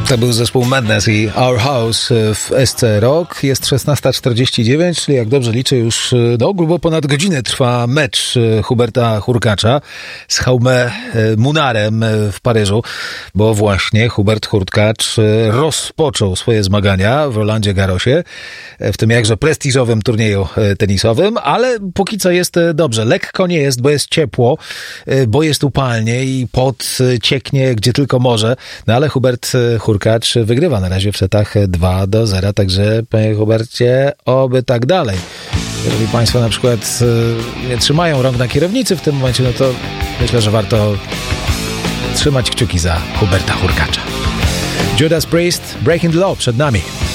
To był zespół Madness i Our House w SC Rock. Jest 16:49, czyli jak dobrze liczę już grubo ponad godzinę trwa mecz Huberta Hurkacza z Jaume Munarem w Paryżu, bo właśnie Hubert Hurkacz rozpoczął swoje zmagania w Rolandzie Garrosie, w tym jakże prestiżowym turnieju tenisowym, ale póki co jest dobrze. Lekko nie jest, bo jest ciepło, bo jest upalnie i pot cieknie gdzie tylko może, no ale Hubert Hurkacz wygrywa na razie w setach 2-0, także panie Hubercie, oby tak dalej. Jeżeli państwo na przykład nie trzymają rąk na kierownicy w tym momencie, no to myślę, że warto trzymać kciuki za Huberta Hurkacza. Judas Priest, Breaking the Law przed nami.